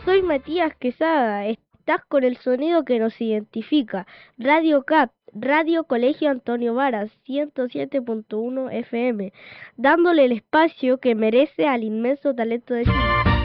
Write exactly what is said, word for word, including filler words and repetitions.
Soy Matías Quesada. Estás con el sonido que nos identifica. Radio C A P, Radio Colegio Antonio Varas, ciento siete punto uno F M, dándole el espacio que merece al inmenso talento de Chile.